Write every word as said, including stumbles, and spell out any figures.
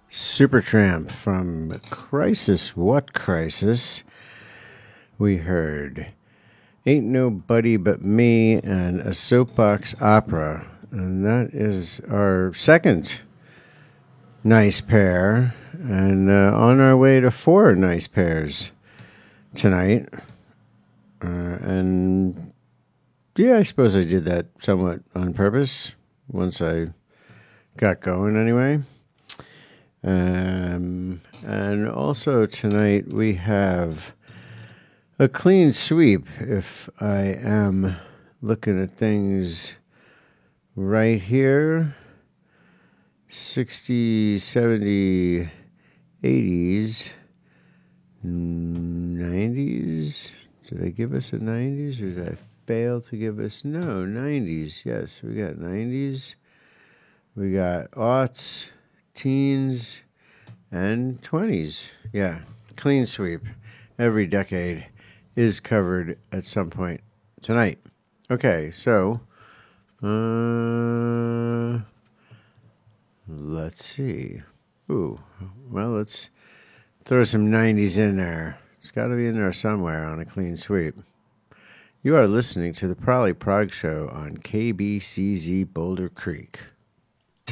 Supertramp from Crisis. What Crisis? We heard Ain't Nobody But Me and a Soapbox Opera. And that is our second nice pair. And uh, on our way to four nice pairs tonight. Uh, and yeah, I suppose I did that somewhat on purpose once I got going anyway. Um, and also tonight we have a clean sweep, if I am looking at things right here. sixty, seventy, eighties, nineties. Did I give us a nineties or did I fail to give us? No, nineties. Yes, we got nineties. We got aughts, teens, and twenties. Yeah, clean sweep. Every decade is covered at some point tonight. Okay, so uh, let's see. Ooh, well, let's throw some nineties in there. It's got to be in there somewhere on a clean sweep. You are listening to the Prolly Prog Show on K B C Z Boulder Creek.